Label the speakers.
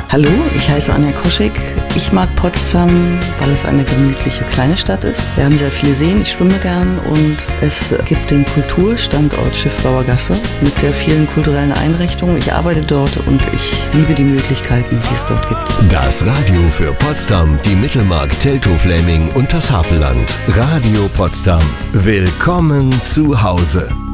Speaker 1: Hallo, ich heiße Anja Koschek. Ich mag Potsdam, weil es eine gemütliche kleine Stadt ist. Wir haben sehr viele Seen, ich schwimme gern und es gibt den Kulturstandort Schiffbauer Gasse mit sehr vielen kulturellen Einrichtungen. Ich arbeite dort und ich liebe die Möglichkeiten, die es dort gibt.
Speaker 2: Das Radio für Potsdam, die Mittelmark, Teltow-Fläming und das Havelland. Radio Potsdam. Willkommen zu Hause.